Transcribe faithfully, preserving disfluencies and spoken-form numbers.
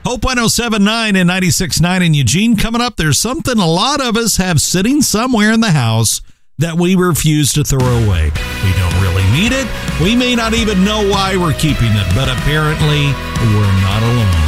Hope one oh seven point nine and ninety-six point nine in Eugene. Coming up, there's something a lot of us have sitting somewhere in the house that we refuse to throw away. We don't really need it. We may not even know why we're keeping it, but apparently we're not alone.